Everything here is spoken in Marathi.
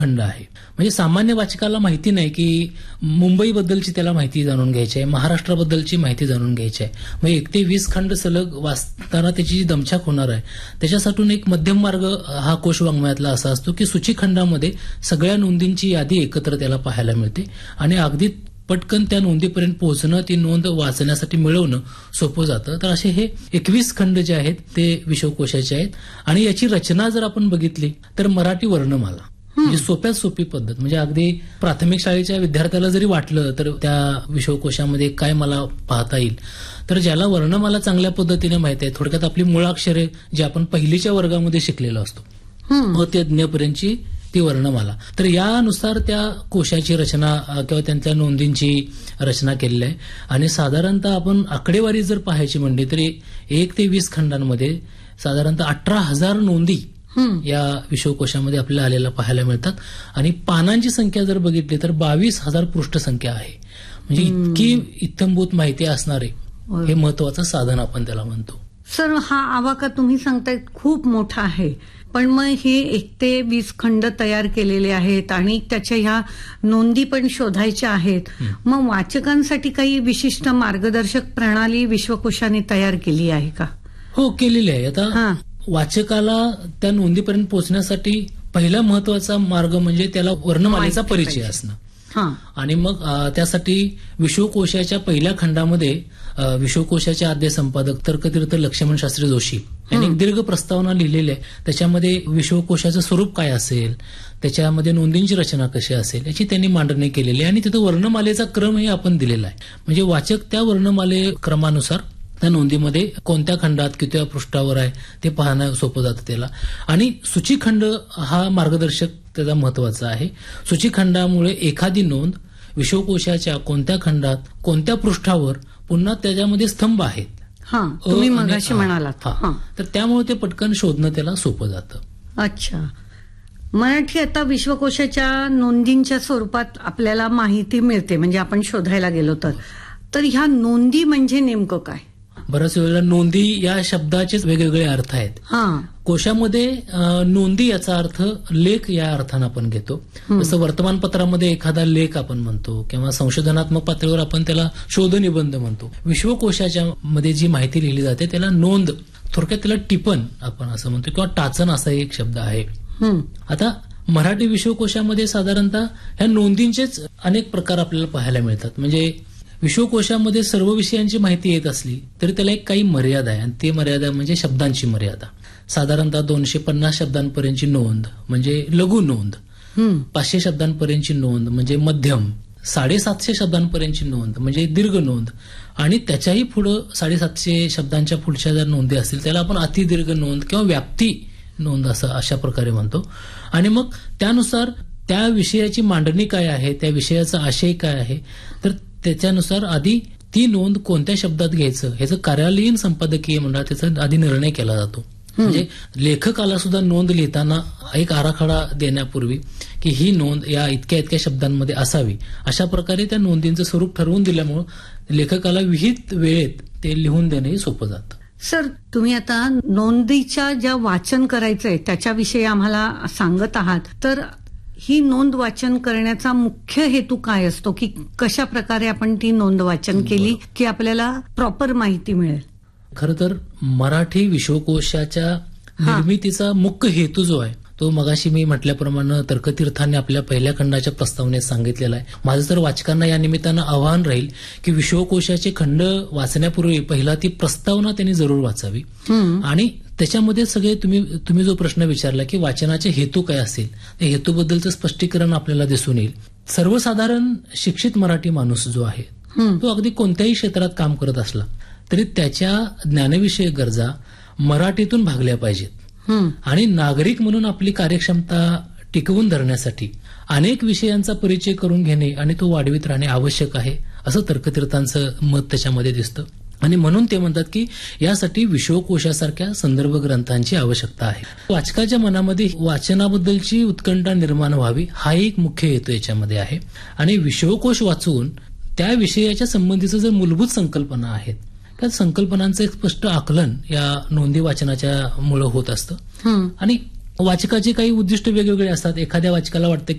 खंड आहे. म्हणजे सामान्य वाचकाला माहिती नाही की मुंबईबद्दलची त्याला माहिती जाणून घ्यायची आहे, महाराष्ट्राबद्दलची माहिती जाणून घ्यायची आहे. मग 1 ते 20 खंड सलग वाचताना त्याची जी दमछाक होणार आहे, त्याच्यासाठी एक मध्यम मार्ग हा कोश वाङ्मयातला असा असतो की सूचीखंडामध्ये सगळ्या नोंदींची यादी एकत्र त्याला पाहायला मिळते आणि अगदी पटकन त्या नोंदीपर्यंत पोहोचणं, ती नोंद वाचण्यासाठी मिळवणं सोपं जातं. तर असे हे 21 खंड जे आहेत ते विश्वकोशाचे आहेत. आणि याची रचना जर आपण बघितली तर मराठी वर्णमाला, म्हणजे सोप्यात सोपी पद्धत. म्हणजे अगदी प्राथमिक शाळेच्या विद्यार्थ्याला जरी वाटलं तर त्या विश्वकोशामध्ये काय मला पाहता येईल, तर ज्याला वर्णमाला चांगल्या पद्धतीने माहिती आहे, थोडक्यात आपली मुळाक्षरे जी आपण पहिलीच्या वर्गामध्ये शिकलेलो असतो, अ ते ज्ञपर्यंतची ती वर्णमाला, तर यानुसार त्या कोशाची रचना किंवा त्यांच्या नोंदींची रचना केलेली आहे. आणि साधारणतः आपण आकडेवारी जर पाहायची म्हणली तरी 1 ते 20 खंडांमध्ये साधारणतः 18,000 नोंदी या विश्वकोशामध्ये आपल्याला आलेल्या पाहायला मिळतात. आणि पानांची संख्या जर बघितली तर 22,000 पृष्ठसंख्या आहे. म्हणजे इतकी इत्थंभूत माहिती असणारे हे महत्वाचं साधन आपण त्याला म्हणतो. सर, हा आवाका तुम्ही सांगताय खूप मोठा आहे, पण मग हे 1 ते 20 खंड तयार केलेले आहेत आणि त्याच्या ह्या नोंदी पण शोधायच्या आहेत. मग वाचकांसाठी काही विशिष्ट मार्गदर्शक प्रणाली विश्वकोशाने तयार केली आहे का? हो, केलेली आहे. आता वाचकाला त्या नोंदीपर्यंत पोहोचण्यासाठी पहिला महत्वाचा मार्ग म्हणजे त्याला वर्णमालेचा परिचय असणं. आणि मग त्यासाठी विश्वकोशाच्या पहिल्या खंडामध्ये विश्वकोशाचे आद्य संपादक तर्कतीर्थ लक्ष्मण शास्त्री जोशी यांनी एक दीर्घ प्रस्तावना लिहिलेली आहे. त्याच्यामध्ये विश्वकोशाचं स्वरूप काय असेल, त्याच्यामध्ये नोंदींची रचना कशी असेल याची त्यांनी मांडणी केलेली आहे. आणि तिथं वर्णमालेचा क्रमही आपण दिलेला आहे. म्हणजे वाचक त्या वर्णमाले क्रमानुसार त्या नोंदीमध्ये कोणत्या खंडात किती पृष्ठावर आहे ते पाहणं सोपं जातं त्याला. आणि सूचीखंड हा मार्गदर्शक त्याचा महत्वाचा आहे. सूचीखंडामुळे एखादी नोंद विश्वकोशाच्या कोणत्या खंडात कोणत्या पृष्ठावर, पुन्हा त्याच्यामध्ये स्तंभ आहेत, तुम्ही मगाशी म्हणालात, तर त्यामुळे ते पटकन शोधणं त्याला सोपं जातं. अच्छा. मराठी आता विश्वकोशाच्या नोंदींच्या स्वरूपात आपल्याला माहिती मिळते, म्हणजे आपण शोधायला गेलो तर ह्या नोंदी म्हणजे नेमकं काय? बऱ्याच वेळेला नोंदी या शब्दाचेच वेगवेगळे अर्थ आहेत. कोशामध्ये नोंदी याचा अर्थ लेख या अर्थानं आपण घेतो. जसं वर्तमानपत्रामध्ये एखादा लेख आपण म्हणतो किंवा संशोधनात्मक पातळीवर आपण त्याला शोधनिबंध म्हणतो. विश्वकोशाच्या मध्ये जी माहिती लिहिली जाते त्याला नोंद, थोडक्यात त्याला टिपण आपण असं म्हणतो किंवा टाचन असा एक शब्द आहे. आता मराठी विश्वकोशामध्ये साधारणतः ह्या नोंदींचेच अनेक प्रकार आपल्याला पाहायला मिळतात. म्हणजे विश्वकोशामध्ये सर्व विषयांची माहिती येत असली तरी त्याला एक काही मर्यादा आहे, आणि ती मर्यादा म्हणजे शब्दांची मर्यादा. साधारणतः 250 शब्दांपर्यंतची नोंद म्हणजे लघु नोंद, 500 शब्दांपर्यंतची नोंद म्हणजे मध्यम, 750 शब्दांपर्यंतची नोंद म्हणजे दीर्घ नोंद, आणि त्याच्याही पुढे 750 शब्दांच्या पुढच्या जर नोंदी असतील त्याला आपण अतिदीर्घ नोंद किंवा व्याप्ती नोंद असं अशा प्रकारे म्हणतो. आणि मग त्यानुसार त्या विषयाची मांडणी काय आहे, त्या विषयाचा आशय काय आहे, तर त्याच्यानुसार आधी ती नोंद कोणत्या शब्दात घ्यायचं ह्याचं कार्यालयीन संपादकीय मंडळात त्याचा आधी निर्णय केला जातो. म्हणजे लेखकाला सुद्धा नोंद लिहिताना एक आराखडा देण्यापूर्वी की ही नोंद या इतक्या इतक्या शब्दांमध्ये असावी, अशा प्रकारे त्या नोंदींचं स्वरूप ठरवून दिल्यामुळे लेखकाला विहित वेळेत ते लिहून देणंही सोपं जातं. सर, तुम्ही आता नोंदीच्या ज्या वाचन करायचंय त्याच्याविषयी आम्हाला सांगत आहात, तर ही नोंद वाचन करण्याचा मुख्य हेतू काय असतो, की कशा प्रकारे आपण ती नोंद वाचन केली की आपल्याला प्रॉपर माहिती मिळेल? खरं तर मराठी विश्वकोशाच्या निर्मितीचा मुख्य हेतू जो आहे तो मगाशी मी म्हटल्याप्रमाणे तर्कतीर्थांनी आपल्या पहिल्या खंडाच्या प्रस्तावनेत सांगितलेला आहे. माझं तर वाचकांना या निमित्तानं आवाहन राहील की विश्वकोशाचे खंड वाचण्यापूर्वी पहिला ती प्रस्तावना त्यांनी जरूर वाचावी. आणि त्याच्यामध्ये सगळे तुम्ही जो प्रश्न विचारला की वाचनाचे हेतू काय असेल, त्या हेतूबद्दलचं स्पष्टीकरण आपल्याला दिसून येईल. सर्वसाधारण शिक्षित मराठी माणूस जो आहे तो अगदी कोणत्याही क्षेत्रात काम करत असला तरी त्याच्या ज्ञानविषयक गरजा मराठीतून भागल्या पाहिजेत. आणि नागरिक म्हणून आपली कार्यक्षमता टिकवून धरण्यासाठी अनेक विषयांचा परिचय करून घेणे आणि तो वाढवित राहणे आवश्यक आहे, असं तर्कतीर्थांचं मत त्याच्यामध्ये दिसतं. आणि म्हणून ते म्हणतात की यासाठी विश्वकोशासारख्या संदर्भ ग्रंथांची आवश्यकता आहे. वाचकाच्या मनामध्ये वाचनाबद्दलची उत्कंठा निर्माण व्हावी हा एक मुख्य हेतू याच्यामध्ये आहे. आणि विश्वकोश वाचून त्या विषयाच्या संबंधीचं जर मूलभूत संकल्पना आहेत त्या संकल्पनांचं एक स्पष्ट आकलन या नोंदी वाचनाच्या मुळे होत असतं. आणि वाचकाची काही उद्दिष्ट वेगवेगळे असतात. एखाद्या वाचकाला वाटतं